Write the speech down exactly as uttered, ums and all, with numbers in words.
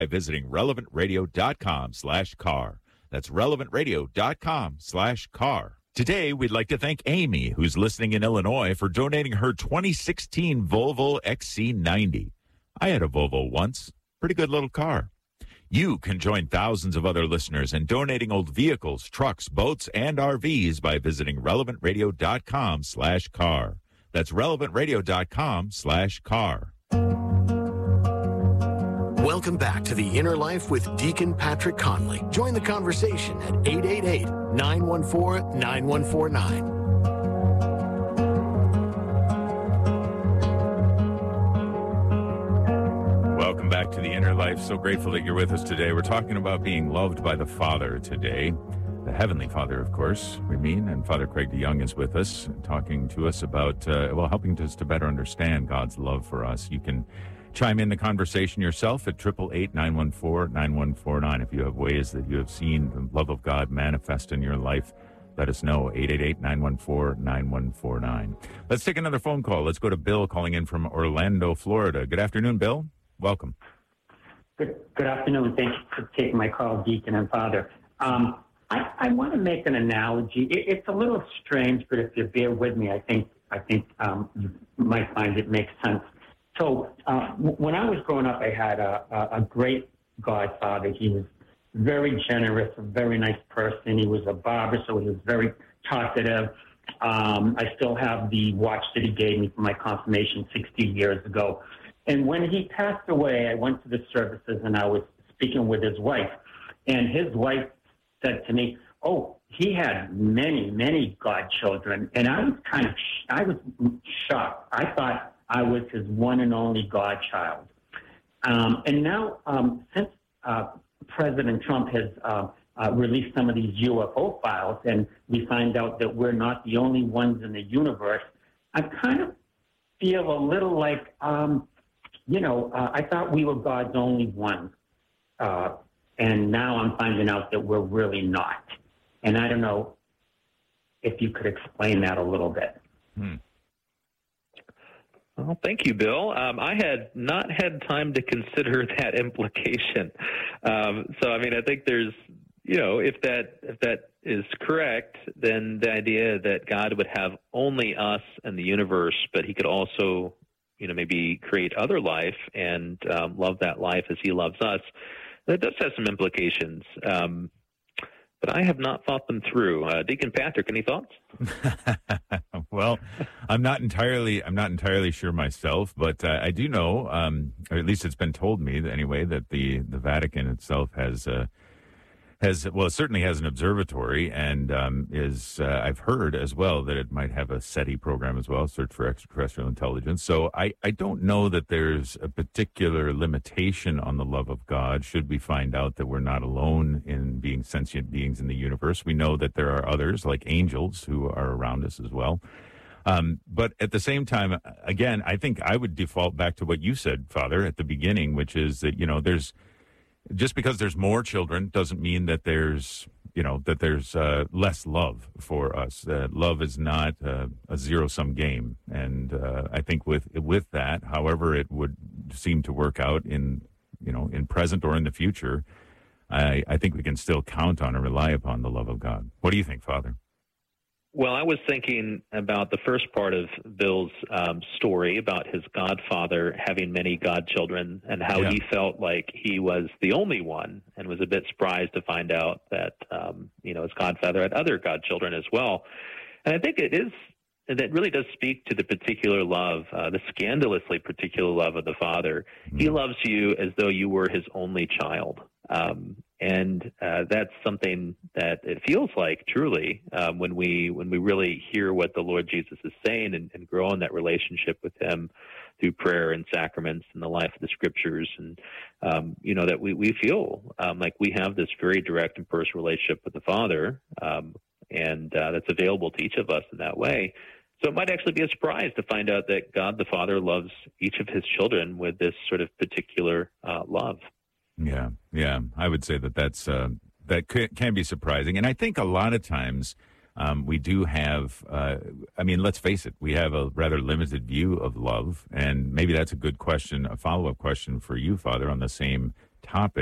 by visiting relevantradio.com slash car. That's relevantradio.com slash car. Today, we'd like to thank Amy, who's listening in Illinois, for donating her twenty sixteen Volvo X C ninety. I had a Volvo once. Pretty good little car. You can join thousands of other listeners in donating old vehicles, trucks, boats, and R Vs by visiting relevantradio.com slash car. That's relevantradio.com slash car. Welcome back to The Inner Life with Deacon Patrick Conley. Join the conversation at eight eight eight, nine one four, nine one four nine. Welcome back to The Inner Life. So grateful that you're with us today. We're talking about being loved by the Father today. The Heavenly Father, of course, we mean. And Father Craig DeYoung is with us, talking to us about, uh, well, helping us to better understand God's love for us. You can chime in the conversation yourself at eight eight eight, nine one four, nine one four nine. If you have ways that you have seen the love of God manifest in your life, let us know. eight eight eight, nine one four, nine one four nine. Let's take another phone call. Let's go to Bill calling in from Orlando, Florida. Good afternoon, Bill. Welcome. Good, good afternoon. Thank you for taking my call, Deacon and Father. Um, I, I want to make an analogy. It, it's a little strange, but if you bear with me, I think I think um, you might find it makes sense. So uh, w- when I was growing up, I had a, a, a great godfather. He was very generous, a very nice person. He was a barber, so he was very talkative. Um, I still have the watch that he gave me for my confirmation sixty years ago. And when he passed away, I went to the services and I was speaking with his wife. And his wife said to me, oh, he had many, many godchildren. And I was kind of, sh- I was shocked. I thought I was his one and only godchild. Um, and now, um, since uh, President Trump has uh, uh, released some of these U F O files and we find out that we're not the only ones in the universe, I kind of feel a little like, um, you know, uh, I thought we were God's only one. Uh, and now I'm finding out that we're really not. And I don't know if you could explain that a little bit. Hmm. Well, thank you, Bill. Um, I had not had time to consider that implication. Um, so, I mean, I think there's, you know, if that if that is correct, then the idea that God would have only us and the universe, but he could also, you know, maybe create other life and um, love that life as he loves us, that does have some implications. Um, but I have not thought them through. Uh, Deacon Patrick, any thoughts? Well, I'm not entirely I'm not entirely sure myself, but uh, I do know, um, or at least it's been told me that, anyway, that the, the Vatican itself has uh, has well, it certainly has an observatory, and um, is uh, I've heard as well that it might have a SETI program as well, Search for Extraterrestrial Intelligence. So I, I don't know that there's a particular limitation on the love of God. Should we find out that we're not alone in being sentient beings in the universe, we know that there are others like angels who are around us as well. Um, but at the same time, again, I think I would default back to what you said, Father, at the beginning, which is that, you know, there's just because there's more children doesn't mean that there's, you know, that there's uh, less love for us. Uh, love is not uh, a zero-sum game. And uh, I think with with that, however it would seem to work out in, you know, in present or in the future, I, I think we can still count on and rely upon the love of God. What do you think, Father? Well, I was thinking about the first part of Bill's um, story about his godfather having many godchildren and how Yeah. he felt like he was the only one and was a bit surprised to find out that, um, you know, his godfather had other godchildren as well. And I think it is, and that really does speak to the particular love, uh, the scandalously particular love of the Father. Mm. He loves you as though you were his only child. Um, and uh, that's something that it feels like truly um, when we when we really hear what the Lord Jesus is saying and, and grow in that relationship with him through prayer and sacraments and the life of the Scriptures. And, um, you know, that we, we feel um, like we have this very direct and personal relationship with the Father, um, and uh, that's available to each of us in that way. So it might actually be a surprise to find out that God the Father loves each of his children with this sort of particular uh, love. Yeah, yeah. I would say that that's uh, that can be surprising, and I think a lot of times um, we do have. Uh, I mean, let's face it, we have a rather limited view of love, and maybe that's a good question, a follow-up question for you, Father, on the same topic.